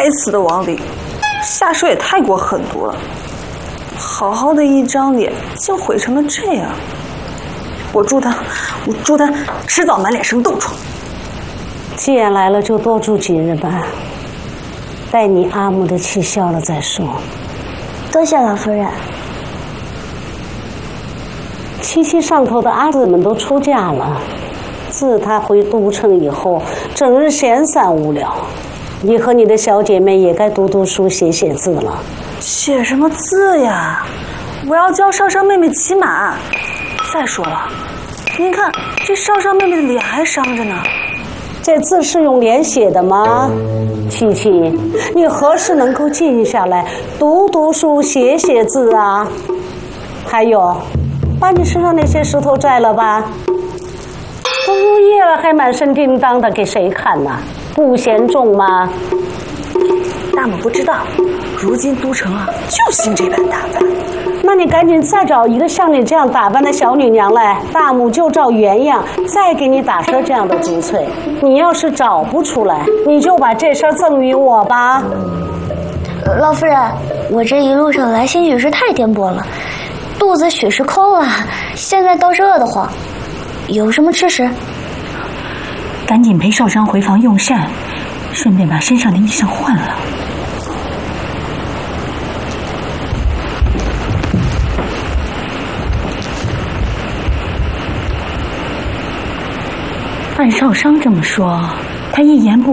次的往里，下手也太过狠毒了。好好的一张脸，竟毁成了这样。我祝他迟早满脸生痘疮。 既然来了，就多住几日吧，待你阿母的气消了再说。 多谢老夫人。 七七上头的阿姊们都出嫁了，自她回都城以后，整日闲散无聊。你和你的小姐妹也该读读书、写写字了。 写什么字呀？我要教少少妹妹骑马。再说了，您看这少少妹妹的脸还伤着呢。 这字是用脸写的吗？七七，你何时能够静下来读读书、写写字啊？还有，把你身上那些石头摘了吧。都入夜了，还满身叮当的，给谁看呢？不嫌重吗？ 大母不知道，如今都城啊，就兴这般打扮。 那你赶紧再找一个像你这样打扮的小女娘来，大母就照原样再给你打设这样的珠翠。你要是找不出来，你就把这身赠予我吧。 老夫人，我这一路上来兴许是太颠簸了，肚子许是空了，现在倒是饿得慌。有什么吃食？ 赶紧陪少商回房用膳，顺便把身上的衣裳换了。按少商这么说，他一言不